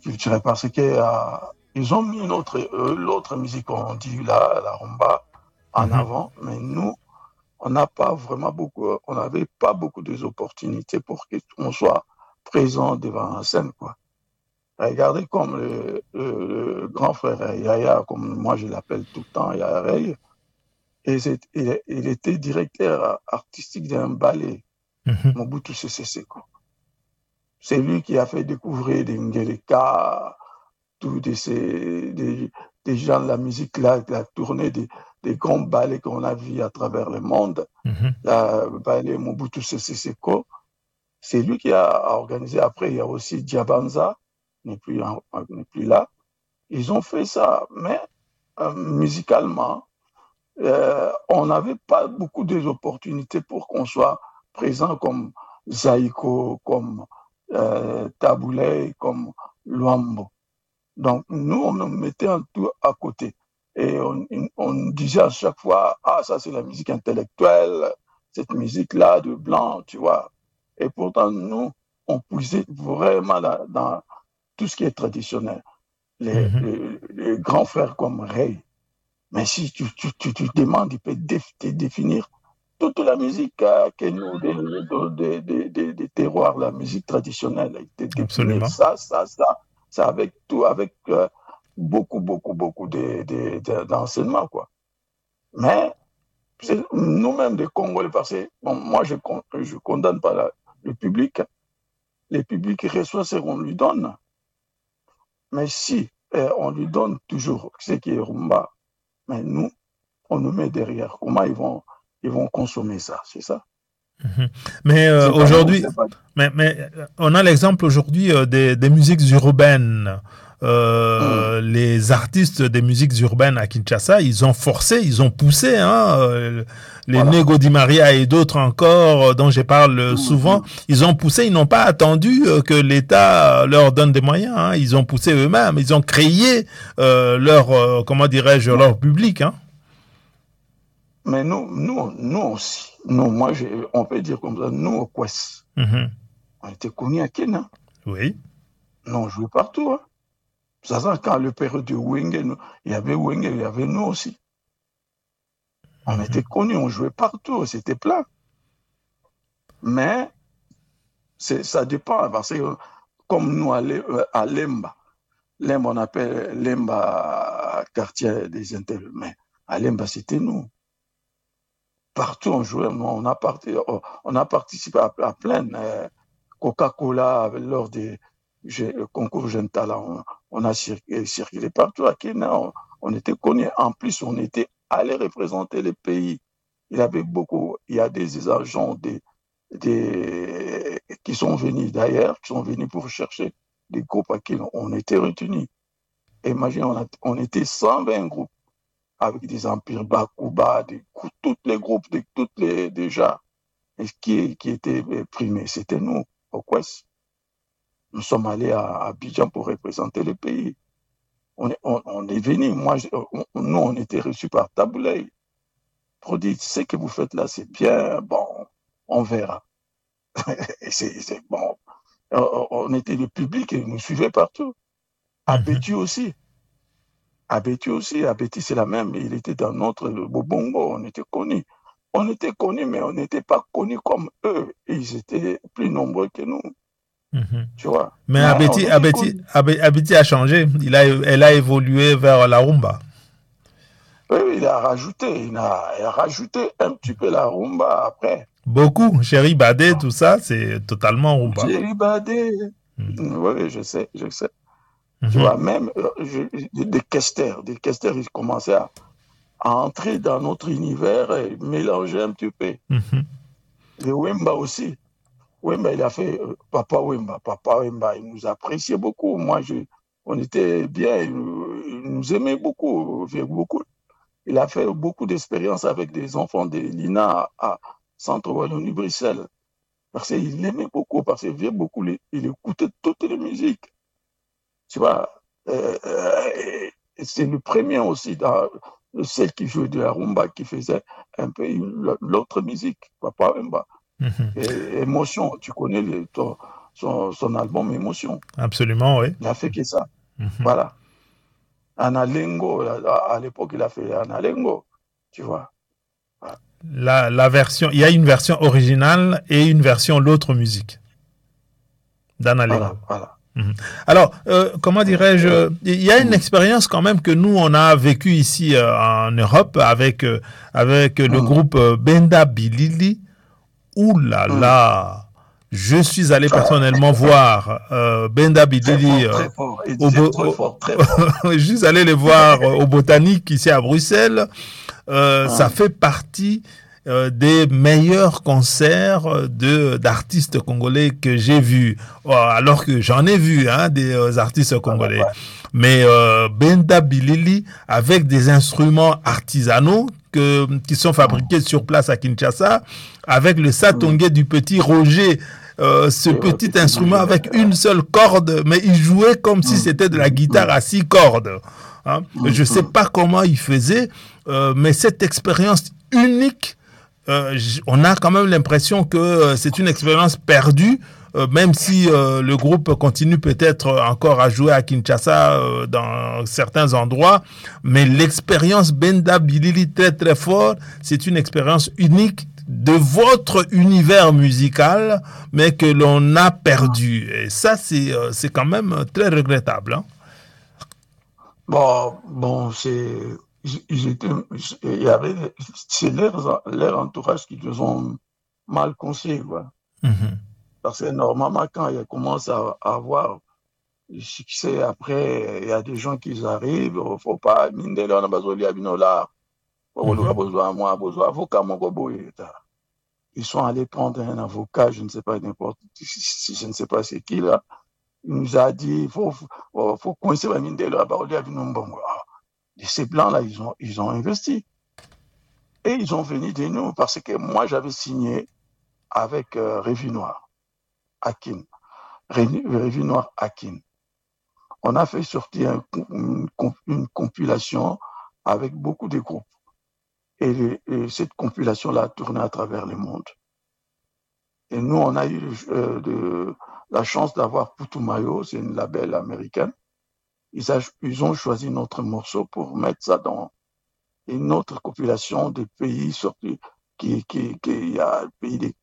culturel parce que ils ont mis l'autre musique, on dit la rumba, en Mhm. avant, mais nous, on n'a pas vraiment beaucoup, on n'avait pas beaucoup d'opportunités pour qu'on soit présent devant la scène, quoi. Regardez comme le grand frère Yaya, comme moi je l'appelle tout le temps, Yaya Rey, il était directeur artistique d'un ballet, Mhm. Mobutu Sese Seko. C'est lui qui a fait découvrir des Ngeleka, tous des gens de la musique là, qui a tourné des grands ballets qu'on a vus à travers le monde. Mhm. Le ballet Mobutu Sese Seko, c'est lui qui a organisé. Après, il y a aussi Diabanza, n'est plus là. Ils ont fait ça, mais musicalement, on n'avait pas beaucoup d'opportunités pour qu'on soit présent comme Zaïko, comme Taboulay, comme Luambo. Donc, nous, on nous mettait un tout à côté. Et on disait à chaque fois, ah, ça c'est la musique intellectuelle, cette musique-là de blanc, tu vois. Et pourtant, nous, on poussait vraiment dans tout ce qui est traditionnel. Mhm. Les grands frères comme Ray, mais si tu demandes, il peut te définir toute la musique que nous, des terroirs, la musique traditionnelle, il te définir Absolument. ça avec tout, avec beaucoup d'enseignements, quoi. Mais nous-mêmes, des Congolais, parce que bon, moi, je condamne pas le public. Le public reçoit ce qu'on lui donne. Mais si on lui donne toujours ce qui est rumba, mais nous, on nous met derrière. Comment ils vont consommer ça, c'est ça? Mhm. Mais C'est pas nous, aujourd'hui, c'est pas. on a l'exemple aujourd'hui des musiques urbaines. Hum, Les artistes des musiques urbaines à Kinshasa, ils ont forcé, ils ont poussé, hein, les voilà. Nego Di Maria et d'autres encore, dont je parle souvent, Hum. ils ont poussé, ils n'ont pas attendu que l'État leur donne des moyens, hein, ils ont poussé eux-mêmes, ils ont créé leur, comment dirais-je, Mais, leur public. Hein. mais nous aussi, on peut dire comme ça, nous au Quest, Mhm. on était connus à Kenya. Oui. Nous, on jouait partout. Hein. Ça, quand le période de Wenge, il y avait Wenge, il y avait nous aussi. On Mhm. était connus, on jouait partout, c'était plein. Mais ça dépend, parce que comme nous à Lemba, Lemba, on appelle Lemba quartier des intellectuels, mais à Lemba, c'était nous. Partout on jouait, on a participé à plein. Coca-Cola, lors des concours Jeunes Talents, on a circulé partout à Kenya. On était connus. En plus, on était allé représenter le pays. Il y a des agents qui sont venus d'ailleurs, qui sont venus pour chercher des groupes à qui on était retenus. Imagine, on était 120 groupes avec des empires Bakuba, tous les groupes, toutes les déjà, qui étaient primés. C'était nous, au Quest. Nous sommes allés à Abidjan pour représenter le pays. On est venu, nous, on était reçus par Taboulay. Pour dire, ce que vous faites là, c'est bien, bon, on verra. Et c'est bon. On était le public et nous suivait partout. À Mhm. Bétu aussi. À Bétu, c'est la même. Il était dans notre le Bobongo. On était connus. On était connus, mais on n'était pas connus comme eux. Ils étaient plus nombreux que nous, Mhm. tu vois. Mais Mais on était connus. Abeti a changé. Elle a évolué vers la rumba. Oui, oui, il a rajouté un petit peu la rumba après. Beaucoup. Chéri Badé, tout ça, c'est totalement rumba. J'ai badé. Mhm. Oui, oui, je sais, je sais. Tu Mhm. vois, même des casters, ils commençaient à entrer dans notre univers et mélanger un petit peu. Mhm. Et Wemba aussi. Wemba, il a fait Papa Wemba. Papa Wemba, il nous appréciait beaucoup. On était bien, il nous aimait beaucoup, beaucoup. Il a fait beaucoup d'expériences avec des enfants de l'INA à Centre Wallonie-Bruxelles. Parce qu'il l'aimait beaucoup, parce qu'il vient beaucoup, il écoutait toutes les musiques. Tu vois, c'est le premier aussi, celle qui jouait de la rumba, qui faisait un peu l'autre musique, Papa Wemba. Mhm. Et émotion, tu connais son album Émotion. Absolument, oui. Il a fait que ça. Mhm. Voilà. Analengo, à l'époque, il a fait Analengo, tu vois. La version, il y a une version originale et une version l'autre musique d'Anna Lengo. Voilà. Mhm. Alors, comment dirais-je, il y a une expérience quand même que nous, on a vécu ici en Europe avec le groupe Benda Bilili. Ouh là là, je suis allé personnellement voir Benda Bilili. Très fort. Très fort. Je suis allé les voir au Botanique ici à Bruxelles. Ça fait partie des meilleurs concerts d'artistes congolais que j'ai vus, alors que j'en ai vu des artistes congolais. Mais Benda Bilili, avec des instruments artisanaux qui sont fabriqués sur place à Kinshasa, avec le satongé du petit Roger, ce petit instrument avec une seule corde, mais il jouait comme si c'était de la guitare à 6 cordes. Hein. Je ne sais pas comment il faisait, mais cette expérience unique, on a quand même l'impression que c'est une expérience perdue, même si le groupe continue peut-être encore à jouer à Kinshasa dans certains endroits, mais l'expérience Benda Bilili très très fort, c'est une expérience unique de votre univers musical, mais que l'on a perdu. Et ça, c'est quand même très regrettable. Hein? Bon, c'est leur entourage qui nous ont mal conseillé, quoi. Mm-hmm. Parce que normalement, quand ils commencent à avoir du succès, après, il y a des gens qui arrivent, il ne faut pas, ils sont allés prendre un avocat, je ne sais pas je ne sais pas c'est qui là. Il nous a dit, il faut coincer la mine de l'eau. Et ces blancs-là, ils ont investi. Et ils ont venu de nous parce que moi, j'avais signé avec Revue Noire, Akin. Revue Noire, Akin. On a fait sortir une compilation avec beaucoup de groupes. Et cette compilation-là a tourné à travers le monde. Et nous, on a eu la chance d'avoir Putumayo, c'est une label américaine. Ils ont choisi notre morceau pour mettre ça dans une autre compilation de pays sortis qui y a pays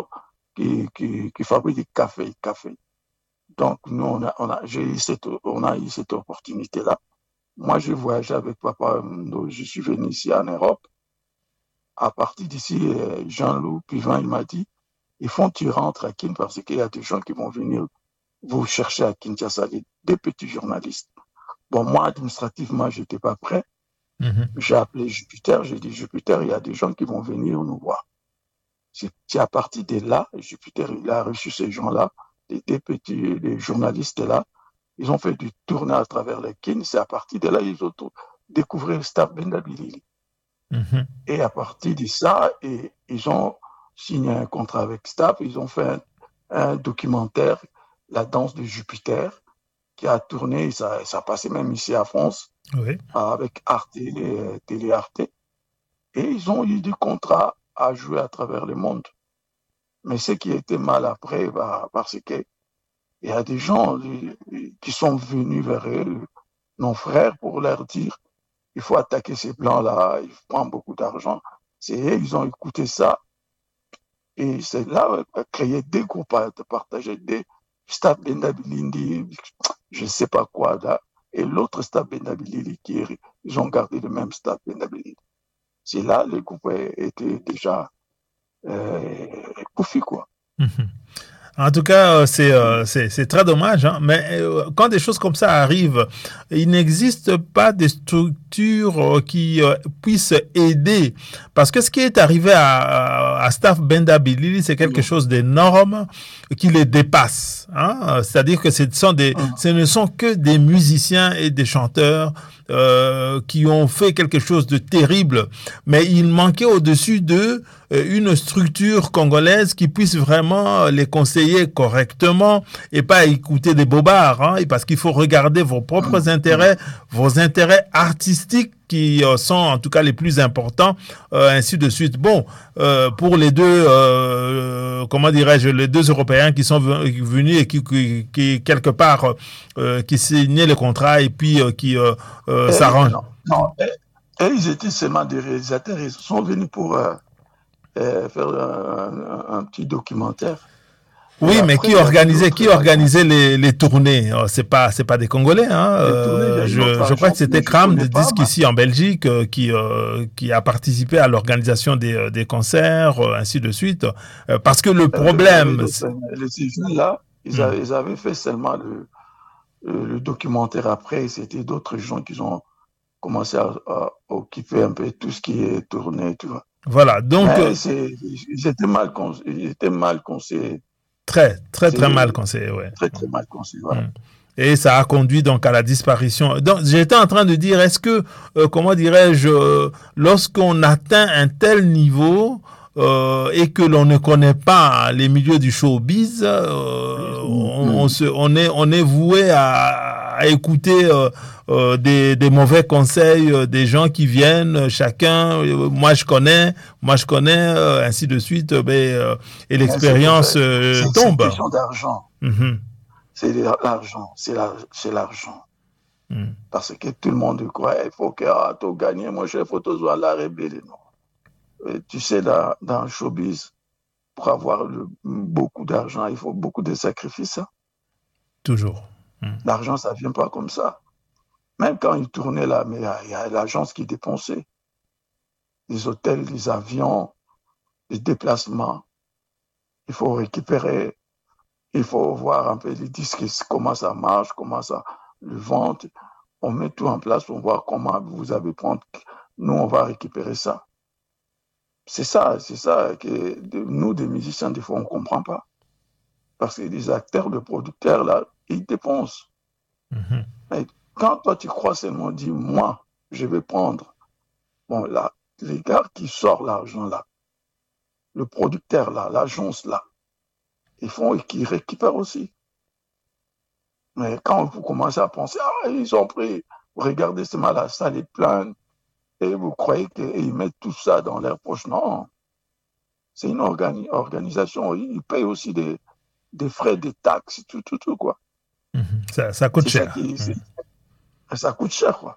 qui fabriquent du café. Donc nous on a eu cette opportunité là. Moi je voyageais avec papa, je suis venu ici en Europe. À partir d'ici, Jean-Loup Pivin il m'a dit il faut que tu rentres à Kin parce qu'il y a des gens qui vont venir vous chercher à Kinshasa, des petits journalistes. Bon, moi, administrativement, je n'étais pas prêt. Mm-hmm. J'ai appelé Jupiter, j'ai dit, Jupiter, il y a des gens qui vont venir nous voir. C'est à partir de là, Jupiter, il a reçu ces gens-là, les journalistes-là. Ils ont fait du tournée à travers les Kin. C'est à partir de là, ils ont découvert Staff Benda Bilili. Mm-hmm. Et à partir de ça, ils ont signé un contrat avec Staff. Ils ont fait un documentaire, La danse de Jupiter, qui a tourné, ça passait même ici à France, oui. Avec Arte, Télé Arte. Et ils ont eu des contrats à jouer à travers le monde. Mais ce qui était mal après, parce qu'il y a des gens qui sont venus vers eux, nos frères, pour leur dire il faut attaquer ces blancs-là, ils prennent beaucoup d'argent. Ils ont écouté ça. Et c'est là, créer des groupes, de partager des Staff Benda Bilili, je ne sais pas quoi là, et l'autre Staff Benda Bilili ils ont gardé le même Staff Benda Bilili. C'est là le groupe était déjà couffé, quoi. Mm-hmm. En tout cas, c'est très dommage, hein, mais quand des choses comme ça arrivent, il n'existe pas de structure qui puisse aider. Parce que ce qui est arrivé à Staff Benda Bilili, c'est quelque chose d'énorme qui les dépasse. Hein? C'est-à-dire que ce ne sont que des musiciens et des chanteurs qui ont fait quelque chose de terrible, mais il manquait au-dessus d'eux une structure congolaise qui puisse vraiment les conseiller correctement et pas écouter des bobards, hein, parce qu'il faut regarder vos propres intérêts, vos intérêts artistiques qui sont en tout cas les plus importants, ainsi de suite. Bon, pour les deux, comment dirais-je, les deux Européens qui sont venus et qui quelque part, qui signaient le contrat et puis qui s'arrangent. Non, et ils étaient seulement des réalisateurs. Ils sont venus pour faire un petit documentaire. Oui, mais qui organisait les tournées? C'est pas des Congolais, hein. Je crois que c'était Kram de Disque ici en Belgique qui a participé à l'organisation des concerts, ainsi de suite. Parce que le problème, les jeunes là, ils avaient fait seulement le documentaire. Après, c'était d'autres gens qui ont commencé à occuper un peu tout ce qui est tourné, tu vois. Voilà, donc ils étaient mal conseillés. Très mal conseillé, ouais. Très mal conseillé, voilà. Et ça a conduit donc à la disparition. Donc, j'étais en train de dire, est-ce que, comment dirais-je, lorsqu'on atteint un tel niveau et que l'on ne connaît pas les milieux du showbiz, on est voué à écouter des mauvais conseils des gens qui viennent, chacun, moi je connais, ainsi de suite, et l'expérience tombe. C'est une question d'argent. C'est l'argent, c'est l'argent. Parce que tout le monde croit, il faut que tu gagnes, moi je faut te voir la rébellion. Tu sais, dans le showbiz, pour avoir beaucoup d'argent, il faut beaucoup de sacrifices. Hein. Toujours. L'argent, ça ne vient pas comme ça. Même quand ils tournaient là, mais il y a l'agence qui dépensait. Les hôtels, les avions, les déplacements. Il faut récupérer. Il faut voir un peu les disques, comment ça marche, comment ça le vend. On met tout en place pour voir comment vous allez prendre. Nous, on va récupérer ça. C'est ça que nous, des musiciens, des fois, on ne comprend pas. Parce que les acteurs, les producteurs, là, ils dépensent. Mais quand toi, tu crois seulement, dis, moi, je vais prendre. Bon, là, les gars qui sortent l'argent, là, le producteur, là, l'agence, là, qu'ils récupèrent aussi. Mais quand vous commencez à penser, ils ont pris, regardez ce mal, la salle est pleine, et vous croyez qu'ils mettent tout ça dans leur poche. Non. C'est une organisation. Ils payent aussi des frais, des taxes, tout, quoi. Ça coûte cher. Ça coûte cher, quoi.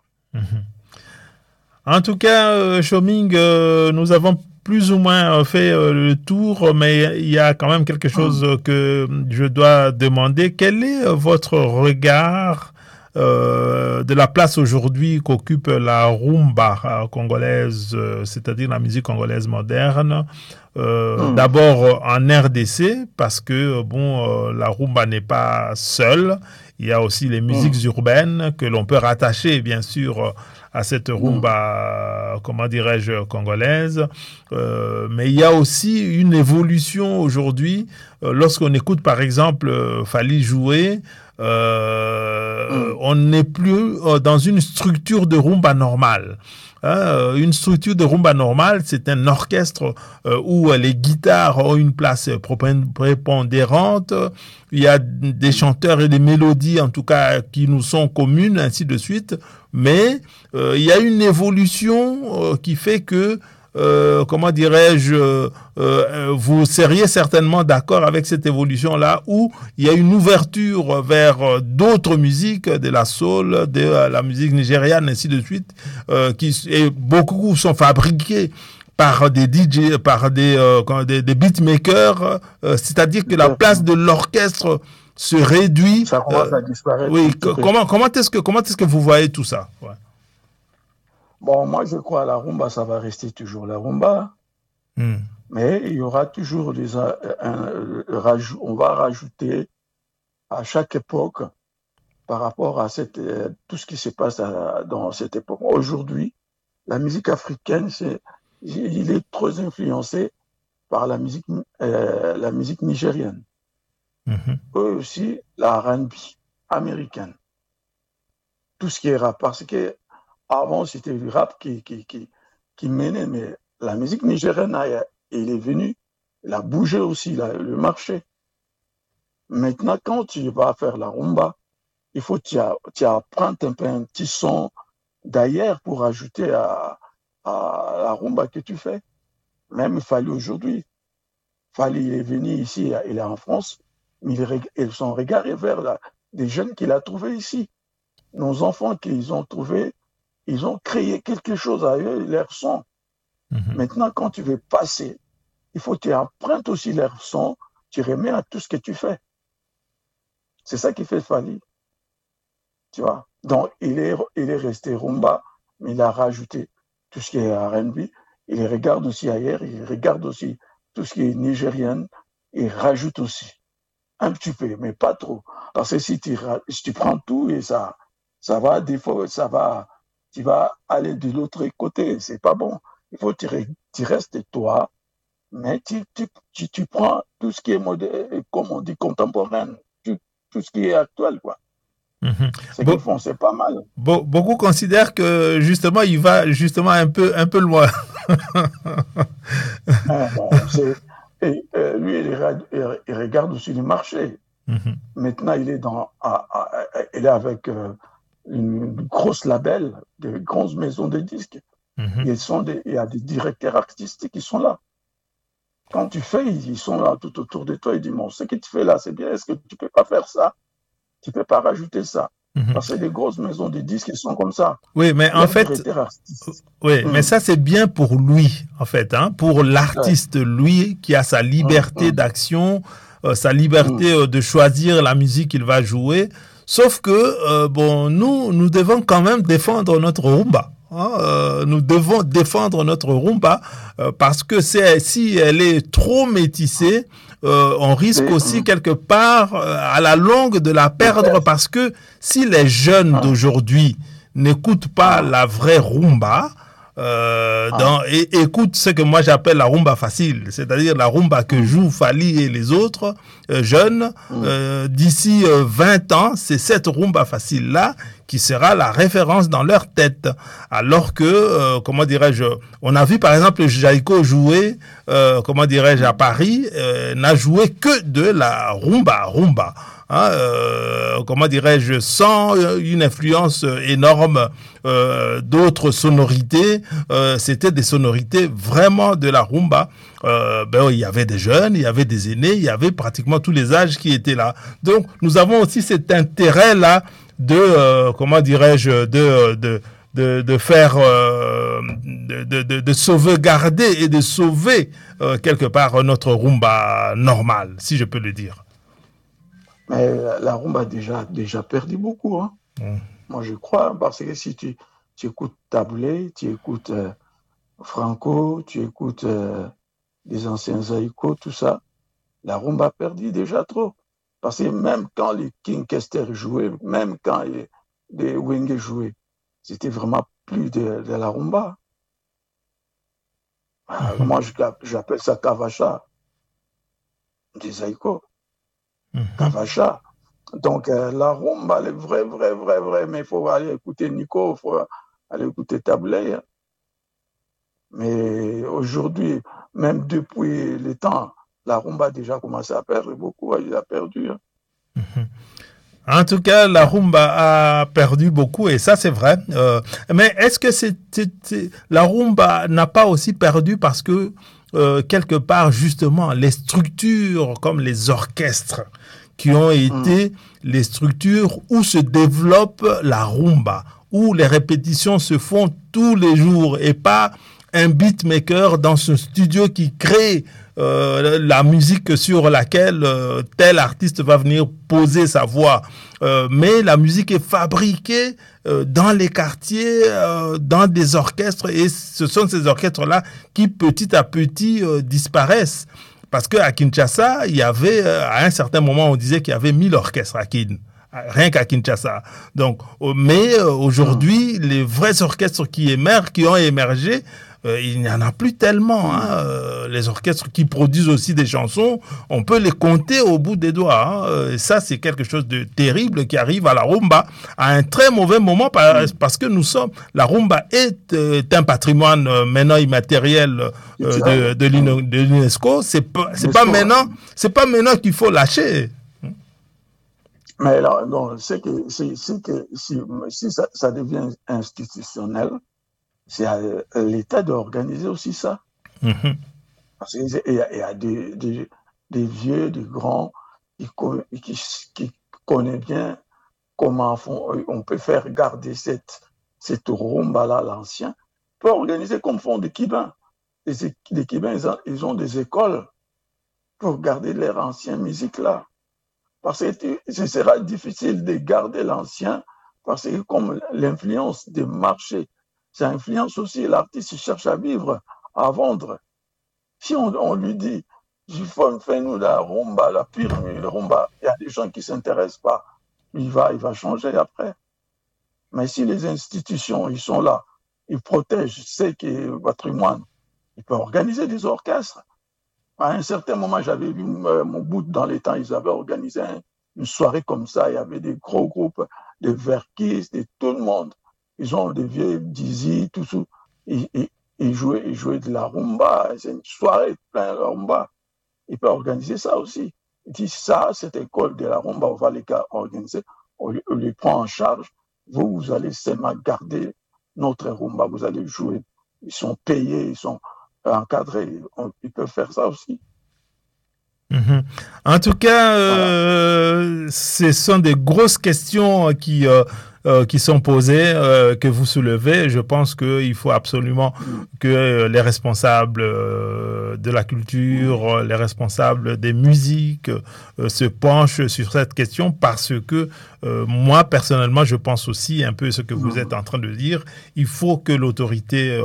En tout cas, Choming, nous avons plus ou moins fait le tour, mais il y a quand même quelque chose que je dois demander. Quel est votre regard de la place aujourd'hui qu'occupe la rumba congolaise, c'est-à-dire la musique congolaise moderne, d'abord en RDC, parce que la rumba n'est pas seule. Il y a aussi les musiques urbaines que l'on peut rattacher, bien sûr, à cette rumba, comment dirais-je, congolaise. Mais il y a aussi une évolution aujourd'hui. Lorsqu'on écoute, par exemple, Fally jouer, on n'est plus dans une structure de rumba normale. Une structure de rumba normale, c'est un orchestre où les guitares ont une place prépondérante. Il y a des chanteurs et des mélodies, en tout cas, qui nous sont communes, ainsi de suite. Mais il y a une évolution qui fait que comment dirais-je, vous seriez certainement d'accord avec cette évolution-là où il y a une ouverture vers d'autres musiques, de la soul, de la musique nigériane, ainsi de suite, et beaucoup sont fabriqués par des DJ, par des beatmakers, c'est-à-dire que la place de l'orchestre se réduit. Ça commence à disparaître. Oui, comment est-ce que vous voyez tout ça? Ouais. Bon, moi, je crois que la rumba, ça va rester toujours la rumba. Mais il y aura toujours on va rajouter à chaque époque par rapport à tout ce qui se passe dans cette époque. Aujourd'hui, la musique africaine, il est trop influencé par la musique nigérienne. Eux aussi, la R&B américaine. Tout ce qui est rap. Parce que avant, c'était le rap qui menait, mais la musique nigérienne, il est venu, il a bougé aussi le marché. Maintenant, quand tu vas faire la rumba, il faut que tu apprends un peu un petit son d'ailleurs pour ajouter à la rumba que tu fais. Même Fally aujourd'hui. Fally est venu ici, il est en France, mais son regard est vers des jeunes qu'il a trouvés ici. Nos enfants qu'ils ont trouvés, ils ont créé quelque chose à eux, leur son. Maintenant, quand tu veux passer, il faut que tu empruntes aussi leur son, tu remets à tout ce que tu fais. C'est ça qui fait Fally. Tu vois. Donc, il est resté rumba, mais il a rajouté tout ce qui est R&B. Il regarde aussi ailleurs, il regarde aussi tout ce qui est nigérienne, il rajoute aussi un petit peu, mais pas trop. Parce que si tu prends tout et ça va, des fois, tu vas aller de l'autre côté, c'est pas bon. Il faut que tu restes toi, mais tu prends tout ce qui est moderne, comme on dit, contemporain, tout ce qui est actuel, quoi. Ce qu'ils font, c'est pas mal. Beaucoup considèrent que justement, il va justement un peu loin. Bon, lui, il regarde aussi le marché. Maintenant, il est avec une grosse label, de grosses maisons de disques. Il y a des directeurs artistiques qui sont là. Quand tu fais, ils sont là tout autour de toi. Ils disent, bon, ce que tu fais là, c'est bien. Est-ce que tu peux pas faire ça? Tu peux pas rajouter ça. Parce que les grosses maisons de disques, ils sont comme ça. Oui, mais en fait, mais ça c'est bien pour lui, en fait, hein, pour l'artiste, lui, qui a sa liberté d'action, sa liberté de choisir la musique qu'il va jouer. Sauf que, bon, nous devons quand même défendre notre rumba. Nous devons défendre notre rumba parce que si elle est trop métissée, on risque aussi quelque part à la longue de la perdre parce que si les jeunes d'aujourd'hui n'écoutent pas la vraie rumba, et écoute ce que moi j'appelle la rumba facile, c'est-à-dire la rumba que jouent Fally et les autres jeunes, d'ici 20 ans, c'est cette rumba facile-là qui sera la référence dans leur tête. Alors que, comment dirais-je, on a vu par exemple Jaïko jouer, comment dirais-je, à Paris, n'a joué que de la rumba. Hein, comment dirais-je, sans une influence énorme d'autres sonorités, c'était des sonorités vraiment de la rumba. Il y avait des jeunes, il y avait des aînés, il y avait pratiquement tous les âges qui étaient là. Donc nous avons aussi cet intérêt là de comment dirais-je, de faire de sauvegarder et de sauver quelque part notre rumba normale, si je peux le dire. Mais la rumba a déjà perdu beaucoup. Hein. Moi, je crois, parce que si tu écoutes Taboulé, tu écoutes Franco, tu écoutes les anciens Zaïko, tout ça, la rumba a perdu déjà trop. Parce que même quand les King Kester jouaient, même quand les Wenge jouaient, c'était vraiment plus de la rumba. Moi, j'appelle ça Kavacha, des Zaïko. Kavacha. Donc, la rumba, elle est vraie, mais il faut aller écouter Nico, il faut aller écouter Taboulé. Hein. Mais aujourd'hui, même depuis le temps, la rumba a déjà commencé à perdre beaucoup, il a perdu. Hein. En tout cas, la rumba a perdu beaucoup et ça c'est vrai. Mais est-ce que la rumba n'a pas aussi perdu parce que quelque part justement les structures comme les orchestres qui ont été les structures où se développe la rumba, où les répétitions se font tous les jours et pas un beatmaker dans ce studio qui crée la musique sur laquelle tel artiste va venir poser sa voix. Mais la musique est fabriquée dans les quartiers, dans des orchestres, et ce sont ces orchestres-là qui petit à petit disparaissent. Parce qu'à Kinshasa, il y avait, à un certain moment, on disait qu'il y avait 1000 orchestres à rien qu'à Kinshasa. Donc, mais aujourd'hui, les vrais orchestres qui ont émergé, il n'y en a plus tellement. Hein. Les orchestres qui produisent aussi des chansons, on peut les compter au bout des doigts. Hein. Et ça, c'est quelque chose de terrible qui arrive à la rumba à un très mauvais moment parce que la rumba est un patrimoine maintenant immatériel de l'UNESCO. C'est pas maintenant qu'il faut lâcher. Mais là, non, c'est que si ça devient institutionnel, c'est à l'État d'organiser aussi ça. Mhm. Parce qu'il y a des vieux, des grands qui connaissent bien comment on peut faire garder cette rumba-là, l'ancien, peut organiser comme font des Kibins. Les Kibins, ils ont des écoles pour garder leur ancienne musique-là. Parce que ce sera difficile de garder l'ancien, parce que comme l'influence des marchés, ça influence aussi l'artiste qui cherche à vivre, à vendre. Si on lui dit, fais-nous la rumba, la pire rumba, il y a des gens qui ne s'intéressent pas. Il va changer après. Mais si les institutions, ils sont là, ils protègent ce qui est patrimoine, ils peuvent organiser des orchestres. À un certain moment, j'avais vu mon bout dans les temps, ils avaient organisé une soirée comme ça. Il y avait des gros groupes, des verkis, de tout le monde. Ils ont des vieux Dizzy, tout ça. Ils, ils, ils jouaient de la rumba. C'est une soirée pleine de rumba. Ils peuvent organiser ça aussi. Ils disent ça, cette école de la rumba, on va les organiser. On les prend en charge. Vous allez seulement garder notre rumba. Vous allez jouer. Ils sont payés, ils sont encadrés. Ils peuvent faire ça aussi. Mhm. En tout cas, Voilà. ce sont des grosses questions qui sont posées, que vous soulevez. Je pense qu'il faut absolument Mm, que les responsables de la mm, culture, les responsables des musiques se penchent sur cette question parce que moi, personnellement, je pense aussi un peu ce que vous êtes mm. en train de dire. Il faut que l'autorité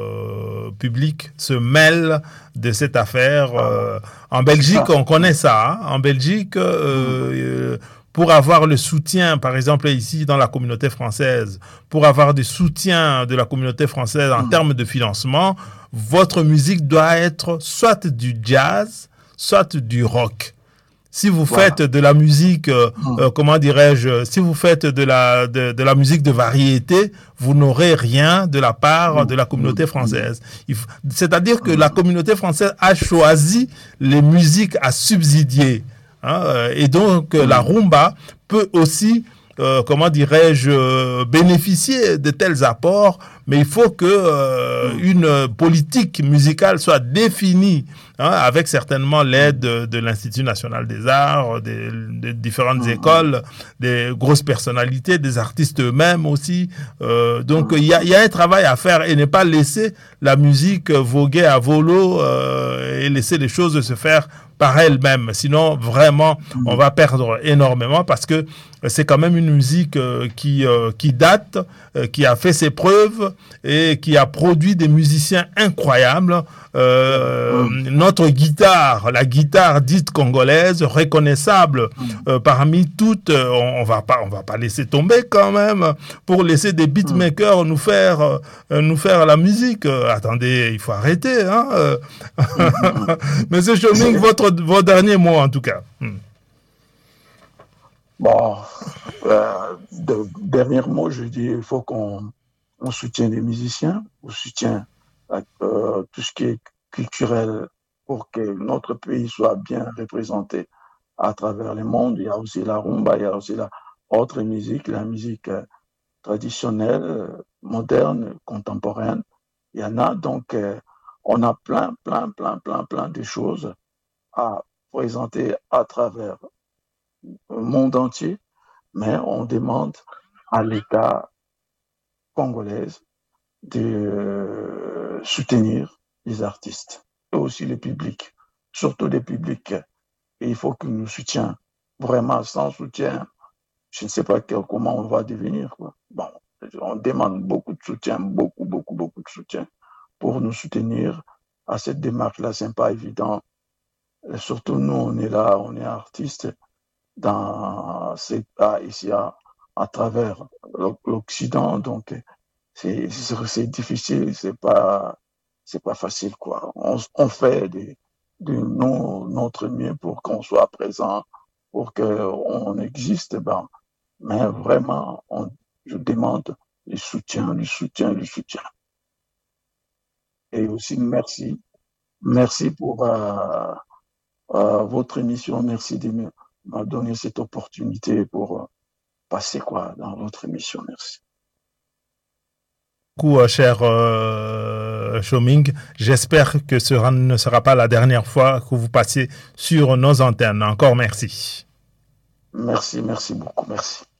publique se mêle de cette affaire. Voilà. En C'est Belgique, ça. on connaît Mm, ça. Hein. En Belgique, mm, pour avoir le soutien, par exemple ici dans la communauté française, pour avoir du soutien de la communauté française en mm, termes de financement, votre musique doit être soit du jazz, soit du rock. Si vous faites voilà. de la musique, Mm, comment dirais-je, si vous faites de la musique de variété, vous n'aurez rien de la part mm, de la mm, communauté mm, française. C'est-à-dire que la mm, communauté française a choisi les musiques à subsidier. Hein, et donc, la mm, rumba peut aussi, comment dirais-je, bénéficier de tels apports, mais il faut que mm, une politique musicale soit définie, hein, avec certainement l'aide mm, de l'Institut national des arts, des différentes mm, écoles, des grosses personnalités, des artistes eux-mêmes aussi. Donc mm, il y a un travail à faire et ne pas laisser la musique voguer à volo et laisser les choses se faire par elle-même. Sinon, vraiment, on mm, va perdre énormément parce que c'est quand même une musique qui date, qui a fait ses preuves et qui a produit des musiciens incroyables. mm, Notre guitare, la guitare dite congolaise, reconnaissable mm, parmi toutes, on va pas laisser tomber quand même pour laisser des mm, beatmakers nous faire la musique. Attendez, il faut arrêter. Hein. mm, mm. Monsieur Choming, vos derniers mots en tout cas. Bon, dernier mot, je dis, il faut qu'on soutienne les musiciens, on soutient tout ce qui est culturel pour que notre pays soit bien représenté à travers le monde. Il y a aussi la rumba, il y a aussi la autre musique, la musique traditionnelle, moderne, contemporaine. Il y en a donc, on a plein de choses à présenter à travers le monde entier, mais on demande à l'État congolais de soutenir les artistes et aussi le public, surtout les publics. Et il faut que nous soutiennent. Vraiment, sans soutien, je ne sais pas comment on va devenir. Quoi. Bon, on demande beaucoup de soutien, beaucoup de soutien pour nous soutenir à cette démarche-là. Ce n'est pas évident. Et surtout, nous, on est là, on est artistes ici à travers l'Occident. Donc, c'est difficile, c'est pas facile, quoi. On fait notre mieux pour qu'on soit présent, pour qu'on existe, ben, mais vraiment, je demande le soutien. Et aussi, merci. Merci pour votre émission. Merci m'a donné cette opportunité pour passer dans votre émission. Merci. Cher Choming, j'espère que ce ne sera pas la dernière fois que vous passez sur nos antennes. Encore merci. Merci beaucoup, merci.